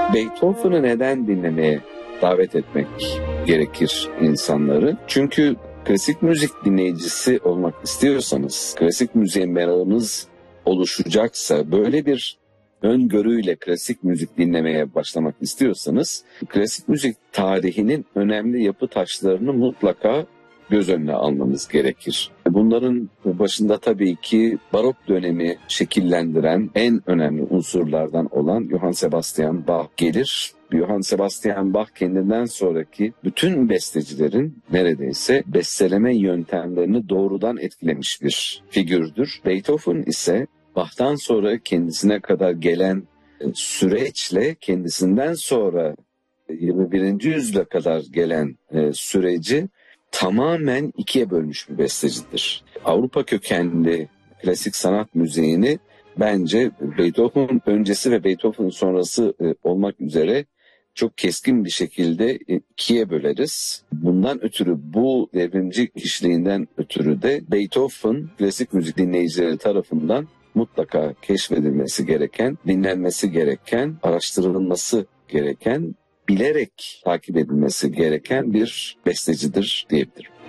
Beethoven'ı neden dinlemeye davet etmek gerekir insanları? Çünkü klasik müzik dinleyicisi olmak istiyorsanız, klasik müziğe merakınız oluşacaksa, böyle bir öngörüyle klasik müzik dinlemeye başlamak istiyorsanız, klasik müzik tarihinin önemli yapı taşlarını mutlaka göz önüne almanız gerekir. Bunların başında tabii ki barok dönemi şekillendiren en önemli unsurlardan olan Johann Sebastian Bach gelir. Johann Sebastian Bach kendinden sonraki bütün bestecilerin neredeyse besteleme yöntemlerini doğrudan etkilemiş bir figürdür. Beethoven ise Bach'tan sonra kendisine kadar gelen süreçle kendisinden sonra 21. yüzyıla kadar gelen süreci tamamen ikiye bölmüş bir bestecidir. Avrupa kökenli klasik sanat müziğini bence Beethoven öncesi ve Beethoven sonrası olmak üzere çok keskin bir şekilde ikiye böleriz. Bundan ötürü, bu devrimci kişiliğinden ötürü de Beethoven klasik müzik dinleyicileri tarafından mutlaka keşfedilmesi gereken, dinlenmesi gereken, araştırılması gereken, bilerek takip edilmesi gereken bir bestecidir diyebilirim.